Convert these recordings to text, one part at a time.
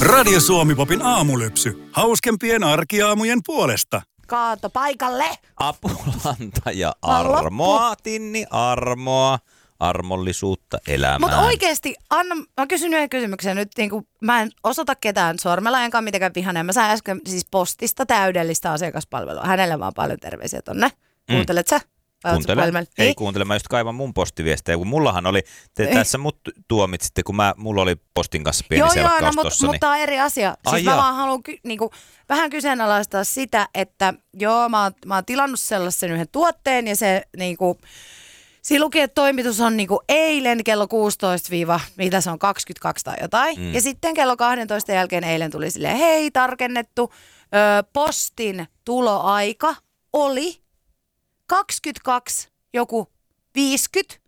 Radio Suomi-popin aamulypsy. Hauskempien arkiaamujen puolesta. Kaato paikalle. Apulanta ja armoa, Tinni, armoa, armollisuutta elämään. Mutta oikeesti, Anna, mä kysyn yhden kysymyksen nyt, niin kun mä en osoita ketään sormella, enkä mitenkään vihainen. Mä sain äsken siis postista täydellistä asiakaspalvelua. Hänelle vaan paljon terveisiä tonne. Kuuntelet sä? Kuuntele. Ei kuuntele, mä just kaivan mun postiviestejä, kun mullahan oli, tässä mut tuomitsitte, kun mulla oli postin kanssa pieni selkkaus tossa. Mutta tämä on eri asia. Siis mä vaan haluan niinku, vähän kyseenalaistaa sitä, että mä oon tilannut sellaisen yhden tuotteen ja se niinku, siinä luki, että toimitus on niinku eilen kello 16-mitä se on, 22 tai jotain. Ja sitten kello 12 jälkeen eilen tuli silleen, hei, tarkennettu, postin tuloaika oli 22, joku 50-23.20.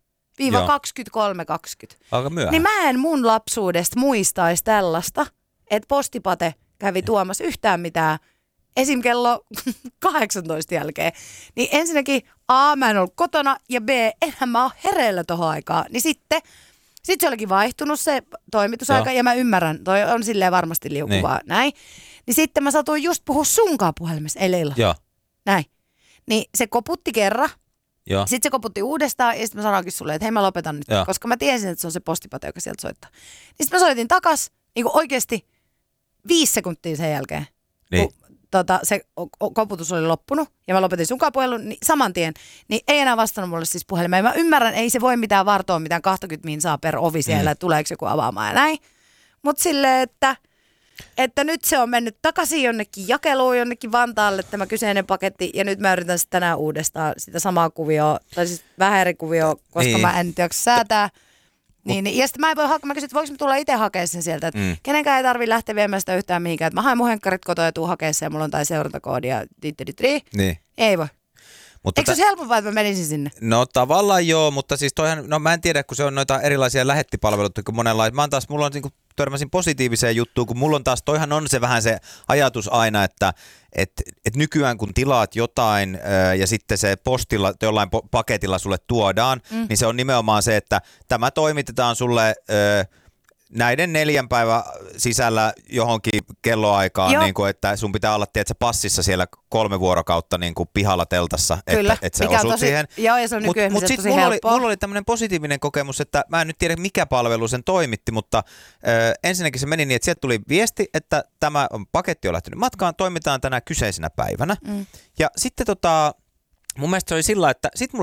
Aika myöhään. Niin mä en mun lapsuudesta muistaisi tällaista, että postipate kävi tuomassa yhtään mitään esim. Kello 18 jälkeen. Niin ensinnäkin A, mä en ollut kotona ja B, enhän mä ole hereillä tohon aikaan. Niin sitten se olikin vaihtunut se toimitusaika ja mä ymmärrän, toi on silleen varmasti liukuvaa näin. Niin sitten mä satuin just puhua sunkaan puhelimessa eilen illalla. Joo. Näin. Niin se koputti kerran, Joo. sitten se koputti uudestaan ja sitten mä sanoinkin sulle, että hei mä lopetan nyt, koska mä tiesin, että se on se postipate, joka sieltä soittaa. Niin sitten mä soitin takas, niin kuin oikeasti 5 sekuntia sen jälkeen, niin. kun se koputus oli loppunut ja mä lopetin sunkaan puhelun niin saman tien, niin ei enää vastannut mulle siis puhelimeen. Mä ymmärrän, ei se voi mitään vartoa, mitään 20 minsaa per ovi siellä, että tuleeko joku avaamaan ja näin. Mutta silleen, että nyt se on mennyt takaisin jonnekin jakeluun, jonnekin Vantaalle tämä kyseinen paketti, ja nyt mä yritän sitten tänään uudestaan sitä samaa kuvioa, tai siis vähän eri kuvioa, koska mä en nyt jaksa säätää. Niin, ja sitten mä kysyin, että voiko mä tulla itse hakemaan sen sieltä, että kenenkään ei tarvitse lähteä viemään sitä yhtään mihinkään, että mä haen mun henkkarit kotoa ja tuun hakemaan sen, ja mulla on tai seurantakoodi ja niin. Ei voi. Mutta eikö se olisi helpompaa, että mä menisin sinne? No tavallaan joo, mutta siis toihan, no mä en tiedä, kun se on noita erilaisia lähettipalveluita, kun monenlaisia. Mulla on niinku, törmäsin positiiviseen juttuun, kun mulla on taas, toihan on se vähän se ajatus aina, että nykyään kun tilaat jotain ja sitten se postilla, jollain paketilla sulle tuodaan, niin se on nimenomaan se, että tämä toimitetaan sulle näiden 4 päivän sisällä johonkin kelloaikaan, niin kuin, että sun pitää olla passissa siellä 3 vuorokautta niin kuin pihalla teltassa, että se osut siihen. Joo, ja se on Mutta sitten mulla oli tämmöinen positiivinen kokemus, että mä en nyt tiedä mikä palvelu sen toimitti, mutta ensinnäkin se meni niin, että sieltä tuli viesti, että tämä paketti on lähtenyt matkaan, toimitaan tänä kyseisenä päivänä. Ja sitten mun mielestä se oli sillä, että sitten